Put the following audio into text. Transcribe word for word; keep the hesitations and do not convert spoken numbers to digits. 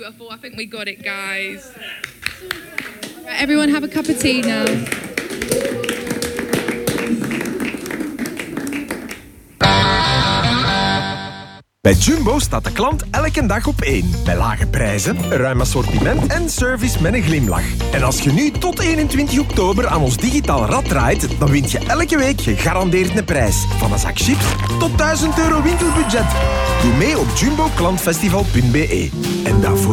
beautiful. I think we got it, guys. Right, everyone have a cup of tea now. Bij Jumbo staat de klant elke dag op één. Bij lage prijzen, een ruim assortiment en service met een glimlach. En als je nu tot eenentwintig oktober aan ons digitaal rad draait, dan wint je elke week gegarandeerd een prijs. Van een zak chips tot duizend euro winkelbudget. Doe mee op jumbo klantfestival punt be. En daarvoor